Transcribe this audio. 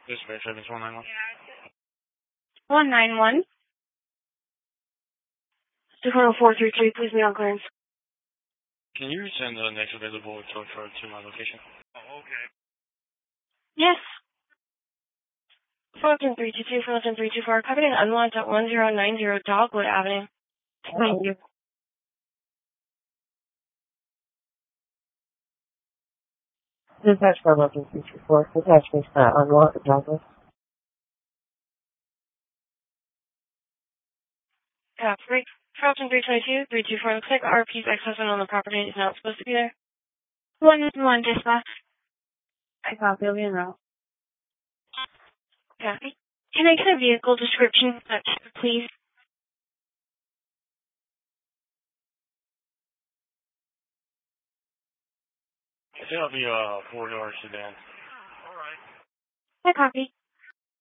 Dispatch, Evans 191. 191. Dakota 433, please be on clearance. Can you send the next available tow truck to my location? Oh, okay. Yes. Fullerton 322, Fullerton 324, copying unlocked at 1090 Dogwood Avenue. Thank you. Dispatch for Fullerton 324, dispatch me unlocked Dogwood. Copy. Fullerton 322, 324, looks like RP's ex-husband on the property is not supposed to be there. 111 dispatch. I copy, I'll be en route. Copy. Can I get a vehicle description, please? I think it'll be a 4-door sedan. All right. I copy.